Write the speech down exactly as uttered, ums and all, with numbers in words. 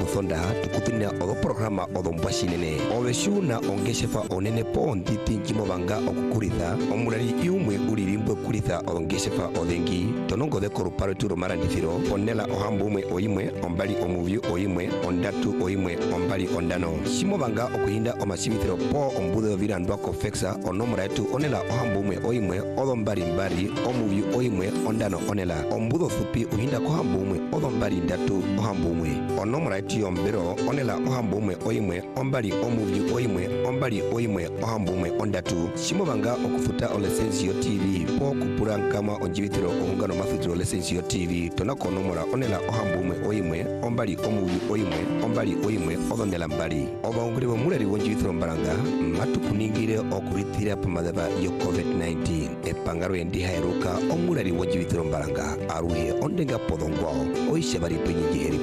thonda tukutina odo programa odo mbashinene oveshuna ongeshefa onene po nditi njimo banga okukuritha omulali iumwe ulilimbwe kuritha odo ngeshefa odengi tonongo de koruparo turo marandithiro onela ohambu umwe oimwe ombali omuvyu oimwe ondatu oimwe ombali ondano shimo banga okuhinda omasibithiro po ombudo virandwa ko fexa onomora yetu onela ohambu umwe oimwe odo mbali mbali omuvyu oimwe ondano onela ombudo fupi uhinda ko hambu umwe odo mbali ndatu ohambu umwe onomora yetu yombero onela ohambu umwe oimwe ombali omuvyu oimwe ombali oimwe ohambu umwe ondatu shimo banga okufuta olesensio T V po kupura nkama onjibitiro ohungano mafitiro olesensio T V tonako onomora onela ohambu umwe oimwe ombali omuvyu oimwe ombali oimwe odonela mbali obanguri bomulari wonjibitiro mbalanga matukuningire okuritira pamadaba yo COVID nineteen epangaro yendihaeruka omulari wonjibitiro mbalanga aruhe ondenga podongwao oishe bari penyingi